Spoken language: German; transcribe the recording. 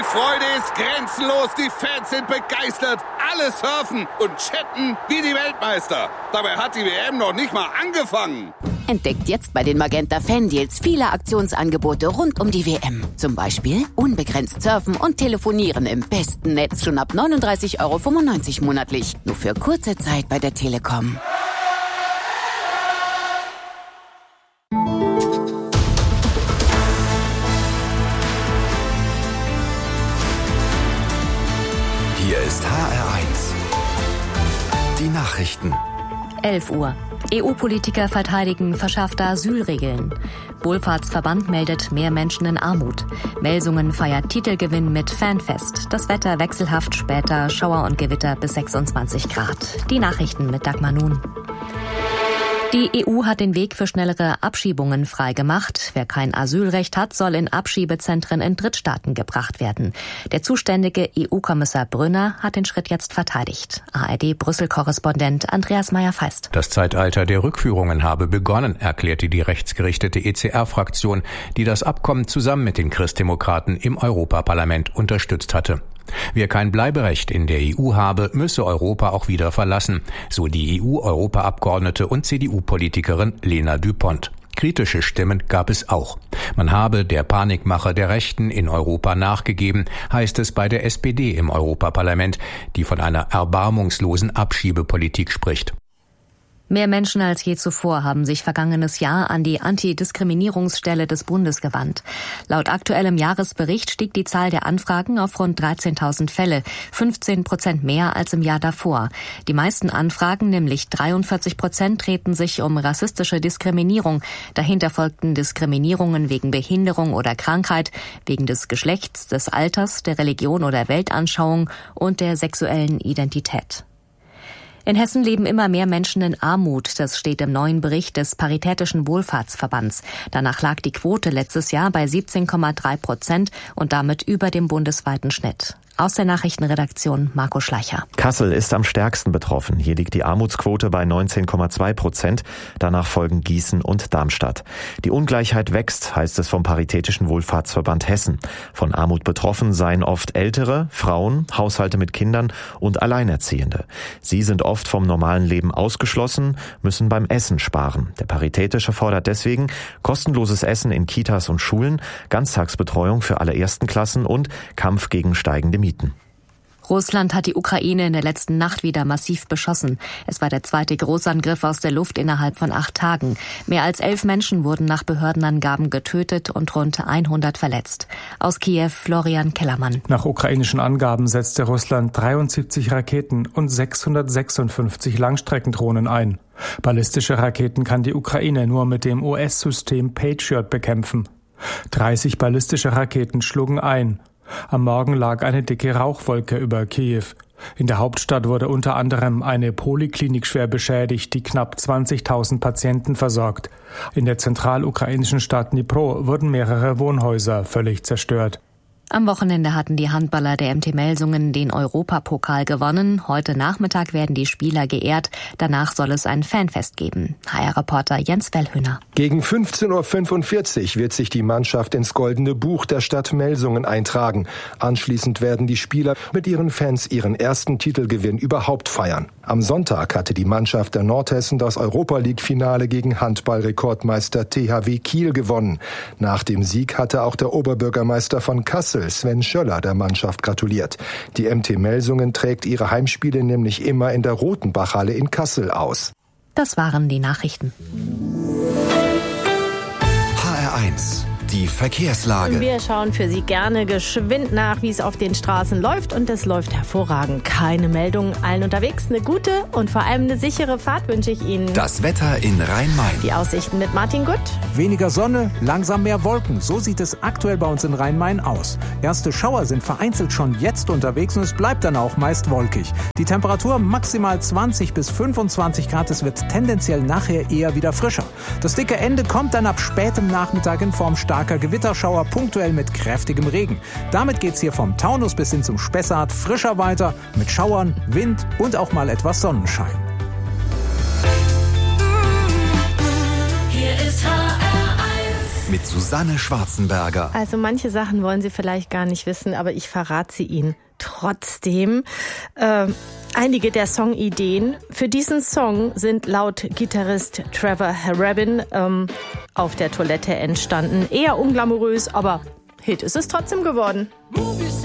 Die Freude ist grenzenlos, die Fans sind begeistert, alle surfen und chatten wie die Weltmeister. Dabei hat die WM noch nicht mal angefangen. Entdeckt jetzt bei den Magenta Fan-Deals viele Aktionsangebote rund um die WM. Zum Beispiel unbegrenzt surfen und telefonieren im besten Netz schon ab 39,95 € monatlich. Nur für kurze Zeit bei der Telekom. Hier ist HR1. Die Nachrichten. 11 Uhr. EU-Politiker verteidigen verschärfte Asylregeln. Wohlfahrtsverband meldet mehr Menschen in Armut. Melsungen feiert Titelgewinn mit Fanfest. Das Wetter wechselhaft, später Schauer und Gewitter bis 26 Grad. Die Nachrichten mit Dagmar Nun. Die EU hat den Weg für schnellere Abschiebungen freigemacht. Wer kein Asylrecht hat, soll in Abschiebezentren in Drittstaaten gebracht werden. Der zuständige EU-Kommissar Brünner hat den Schritt jetzt verteidigt. ARD-Brüssel-Korrespondent Andreas Meyer-Feist. Das Zeitalter der Rückführungen habe begonnen, erklärte die rechtsgerichtete ECR-Fraktion, die das Abkommen zusammen mit den Christdemokraten im Europaparlament unterstützt hatte. Wer kein Bleiberecht in der EU habe, müsse Europa auch wieder verlassen, so die EU-Europaabgeordnete und CDU-Politikerin Lena Düpont. Kritische Stimmen gab es auch. Man habe der Panikmache der Rechten in Europa nachgegeben, heißt es bei der SPD im Europaparlament, die von einer erbarmungslosen Abschiebepolitik spricht. Mehr Menschen als je zuvor haben sich vergangenes Jahr an die Antidiskriminierungsstelle des Bundes gewandt. Laut aktuellem Jahresbericht stieg die Zahl der Anfragen auf rund 13.000 Fälle, 15% mehr als im Jahr davor. Die meisten Anfragen, nämlich 43%, drehten sich um rassistische Diskriminierung. Dahinter folgten Diskriminierungen wegen Behinderung oder Krankheit, wegen des Geschlechts, des Alters, der Religion oder Weltanschauung und der sexuellen Identität. In Hessen leben immer mehr Menschen in Armut. Das steht im neuen Bericht des Paritätischen Wohlfahrtsverbands. Danach lag die Quote letztes Jahr bei 17,3% und damit über dem bundesweiten Schnitt. Aus der Nachrichtenredaktion Marco Schleicher. Kassel ist am stärksten betroffen. Hier liegt die Armutsquote bei 19,2%. Danach folgen Gießen und Darmstadt. Die Ungleichheit wächst, heißt es vom Paritätischen Wohlfahrtsverband Hessen. Von Armut betroffen seien oft Ältere, Frauen, Haushalte mit Kindern und Alleinerziehende. Sie sind oft vom normalen Leben ausgeschlossen, müssen beim Essen sparen. Der Paritätische fordert deswegen kostenloses Essen in Kitas und Schulen, Ganztagsbetreuung für alle ersten Klassen und Kampf gegen steigende Mieten. Russland hat die Ukraine in der letzten Nacht wieder massiv beschossen. Es war der zweite Großangriff aus der Luft innerhalb von 8 Tagen. Mehr als 11 Menschen wurden nach Behördenangaben getötet und rund 100 verletzt. Aus Kiew Florian Kellermann. Nach ukrainischen Angaben setzte Russland 73 Raketen und 656 Langstreckendrohnen ein. Ballistische Raketen kann die Ukraine nur mit dem US-System Patriot bekämpfen. 30 ballistische Raketen schlugen ein. Am Morgen lag eine dicke Rauchwolke über Kiew. In der Hauptstadt wurde unter anderem eine Poliklinik schwer beschädigt, die knapp 20.000 Patienten versorgt. In der zentralukrainischen Stadt Dnipro wurden mehrere Wohnhäuser völlig zerstört. Am Wochenende hatten die Handballer der MT Melsungen den Europapokal gewonnen. Heute Nachmittag werden die Spieler geehrt. Danach soll es ein Fanfest geben. HR-Reporter Jens Wellhöhner. Gegen 15:45 Uhr wird sich die Mannschaft ins Goldene Buch der Stadt Melsungen eintragen. Anschließend werden die Spieler mit ihren Fans ihren ersten Titelgewinn überhaupt feiern. Am Sonntag hatte die Mannschaft der Nordhessen das Europa-League-Finale gegen Handball-Rekordmeister THW Kiel gewonnen. Nach dem Sieg hatte auch der Oberbürgermeister von Kassel, Sven Schöller, der Mannschaft gratuliert. Die MT Melsungen trägt ihre Heimspiele nämlich immer in der Rotenbachhalle in Kassel aus. Das waren die Nachrichten. HR1, die Verkehrslage. Wir schauen für Sie gerne geschwind nach, wie es auf den Straßen läuft. Und es läuft hervorragend. Keine Meldungen, allen unterwegs. Eine gute und vor allem eine sichere Fahrt wünsche ich Ihnen. Das Wetter in Rhein-Main. Die Aussichten mit Martin Gutt. Weniger Sonne, langsam mehr Wolken. So sieht es aktuell bei uns in Rhein-Main aus. Erste Schauer sind vereinzelt schon jetzt unterwegs und es bleibt dann auch meist wolkig. Die Temperatur maximal 20 bis 25 Grad. Es wird tendenziell nachher eher wieder frischer. Das dicke Ende kommt dann ab spätem Nachmittag in Form starker Gewitterschauer, punktuell mit kräftigem Regen. Damit geht's hier vom Taunus bis hin zum Spessart frischer weiter mit Schauern, Wind und auch mal etwas Sonnenschein. Hier ist HR1. mit Susanne Schwarzenberger. Also manche Sachen wollen Sie vielleicht gar nicht wissen, aber ich verrate sie Ihnen trotzdem. Einige der Songideen für diesen Song sind laut Gitarrist Trevor Rabin auf der Toilette entstanden. Eher unglamourös, aber Hit ist es trotzdem geworden.